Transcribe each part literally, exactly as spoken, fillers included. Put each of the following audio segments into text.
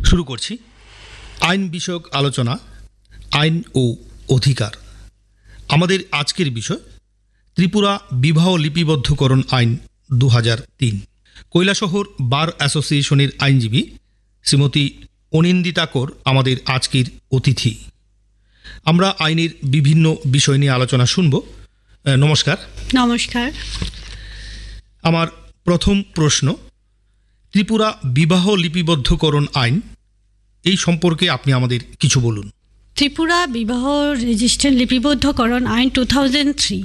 শুরু করছি আইন বিষয়ক আলোচনা, আইন ও অধিকার। আমাদের আজকের বিষয় ত্রিপুরা বিবাহ লিপিবদ্ধকরণ আইন দু হাজার তিন। কৈলাসহর বার অ্যাসোসিয়েশনের আইনজীবী শ্রীমতী অনিন্দিতা কর আমাদের আজকের অতিথি। আমরা আইনের বিভিন্ন বিষয় নিয়ে আলোচনা শুনব। নমস্কার। নমস্কার। আমার প্রথম প্রশ্ন, ত্রিপুরা বিবাহ লিপিবদ্ধকরণ আইন, এই সম্পর্কে আপনি আমাদের কিছু বলুন। ত্রিপুরা বিবাহ রেজিস্টার লিপিবদ্ধকরণ আইন টু থাউজেন্ড থ্রি,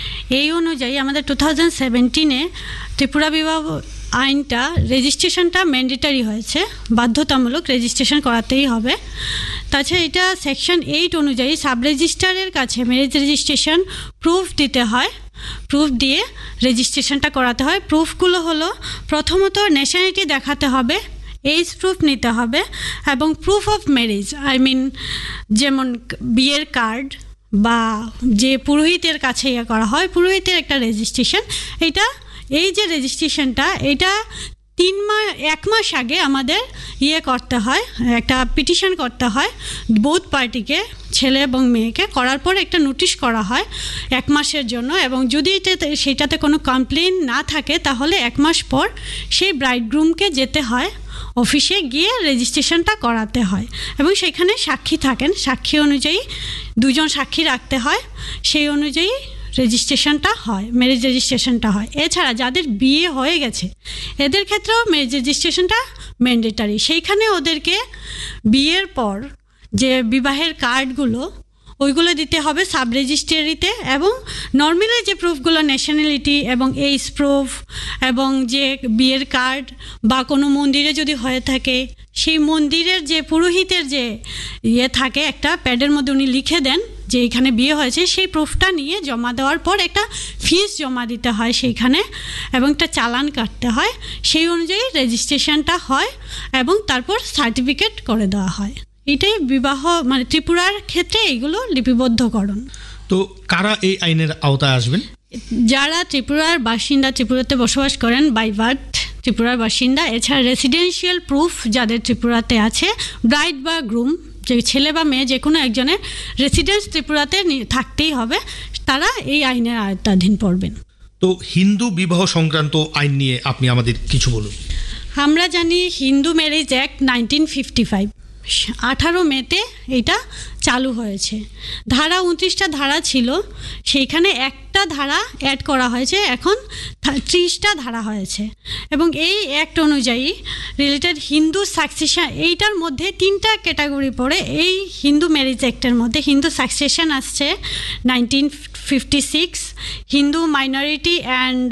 এই অনুযায়ী আমাদের টু থাউজেন্ড সেভেন্টিনে ত্রিপুরা বিবাহ আইনটা রেজিস্ট্রেশনটা ম্যান্ডেটারি হয়েছে, বাধ্যতামূলক রেজিস্ট্রেশন করাতেই হবে। তাছাড়া এটা সেকশন এইট অনুযায়ী সাব রেজিস্ট্রারের কাছে ম্যারেজ রেজিস্ট্রেশন প্রুফ দিতে হয়, প্রুফ দিয়ে রেজিস্ট্রেশনটা করাতে হয়। প্রুফগুলো হলো, প্রথমত ন্যাশনালিটি দেখাতে হবে, এজ প্রুফ নিতে হবে, এবং proof of marriage, I mean যেমন বিয়ের কার্ড বা যে পুরোহিতের কাছে ইয়ে করা হয়, পুরোহিতের একটা রেজিস্ট্রেশন। এটা এই যে রেজিস্ট্রেশনটা, এটা তিন মাস এক মাস আগে আমাদের ইয়ে করতে হয়, একটা পিটিশন করতে হয় বোথ পার্টিকে, ছেলে এবং মেয়েকে। করার পর একটা নোটিশ করা হয় এক মাসের জন্য, এবং যদি সেটাতে কোনো কমপ্লেন না থাকে তাহলে এক মাস পর সেই ব্রাইডগ্রুমকে যেতে হয় অফিসে, গিয়ে রেজিস্ট্রেশনটা করাতে হয়, এবং সেখানে সাক্ষী থাকেন, সাক্ষী অনুযায়ী দুজন সাক্ষী রাখতে হয়, সেই অনুযায়ী রেজিস্ট্রেশনটা হয়, ম্যারেজ রেজিস্ট্রেশনটা হয়। এছাড়া যাদের বিয়ে হয়ে গেছে এদের ক্ষেত্রেও ম্যারেজ রেজিস্ট্রেশনটা ম্যান্ডেটারি। সেইখানে ওদেরকে বিয়ের পর যে বিবাহের কার্ডগুলো ওইগুলো দিতে হবে সাব রেজিস্ট্রারিতে, এবং নর্মালি যে প্রুফগুলো ন্যাশনালিটি এবং এইজ প্রুফ এবং যে বিয়ের কার্ড বা কোনো মন্দিরে যদি হয়ে থাকে সেই মন্দিরের যে পুরোহিতের যে ইয়ে থাকে, একটা প্যাডের মধ্যে উনি লিখে দেন যে এখানে বিয়ে হয়েছে, সেই প্রুফটা নিয়ে জমা দেওয়ার পর একটা ফিস জমা দিতে হয় সেইখানে, এবং একটা চালান কাটতে হয়। সেই অনুযায়ী রেজিস্ট্রেশনটা হয় এবং তারপর সার্টিফিকেট করে দেওয়া হয়। এটাই বিবাহ মানে ত্রিপুরার ক্ষেত্রে এইগুলো লিপিবদ্ধকরণ। তো কারা এই আইনের আওতায় আসবেন? যারা ত্রিপুরার বাসিন্দা, ত্রিপুরাতে বসবাস করেন বাই বার্থ ত্রিপুরার বাসিন্দা, এছাড়া রেসিডেন্সিয়াল প্রুফ যাদের ত্রিপুরাতে আছে, ব্রাইড বা গ্রুম, যে ছেলে বা মেয়ে যে কোনো একজনের রেসিডেন্স ত্রিপুরাতে থাকতেই হবে, তারা এই আইনের আওতাধীন পড়বেন। তো হিন্দু বিবাহ সংক্রান্ত আইন নিয়ে আপনি আমাদের কিছু বলুন। আমরা জানি Hindu marriage act nineteen fifty five আঠারো মেতে এটা চালু হয়েছে। ধারা উনত্রিশটা ধারা ছিল, সেইখানে একটা ধারা অ্যাড করা হয়েছে, এখন ত্রিশটা ধারা হয়েছে। এবং এই অ্যাক্ট অনুযায়ী রিলেটেড হিন্দু সাকসেশন, এইটার মধ্যে তিনটা ক্যাটাগরি পড়ে এই হিন্দু ম্যারেজ অ্যাক্টের মধ্যে। হিন্দু সাকসেশন আসছে nineteen fifty six, Hindu minority and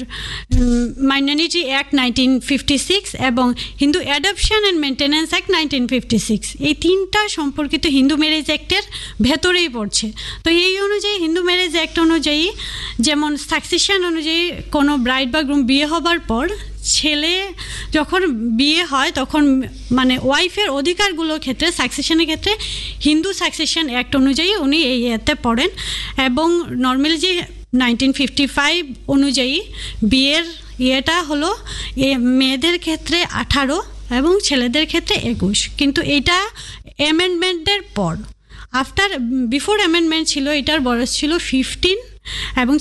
minority act nineteen fifty six, এবং Hindu adoption and maintenance act nineteen fifty six. এই তিনটা সম্পর্কিত হিন্দু ম্যারেজ অ্যাক্টের ভেতরেই পড়ছে। তো এই অনুযায়ী হিন্দু ম্যারেজ অ্যাক্ট অনুযায়ী, যেমন সাকসেশন অনুযায়ী কোনো ব্রাইড বা গ্রুম বিয়ে হবার পর ছেলে যখন বিয়ে হয় তখন মানে ওয়াইফের অধিকারগুলোর ক্ষেত্রে, সাকসেশনের ক্ষেত্রে হিন্দু সাকসেশন অ্যাক্ট অনুযায়ী উনি এই এতে পড়েন। এবং নর্মালি যে নাইনটিন ফিফটি ফাইভ অনুযায়ী বিয়ের ইয়েটা হলো মেয়েদের ক্ষেত্রে আঠারো এবং ছেলেদের ক্ষেত্রে একুশ, কিন্তু এটা অ্যামেন্ডমেন্টের পর, আফটার বিফোর অ্যামেন্ডমেন্ট ছিল এটার বয়স ছিল ফিফটিন এবং